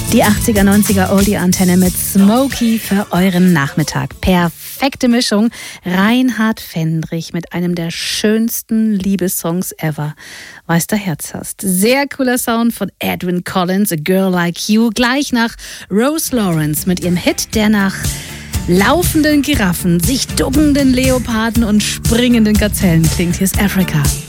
Die 80er, 90er Oldie-Antenne mit Smokey für euren Nachmittag. Perfekte Mischung. Reinhard Fendrich mit einem der schönsten Liebessongs ever. Weiß der Herz hast. Sehr cooler Sound von Edwyn Collins, A Girl Like You. Gleich nach Rose Lawrence mit ihrem Hit, der nach laufenden Giraffen, sich duckenden Leoparden und springenden Gazellen klingt. Hier ist Africa.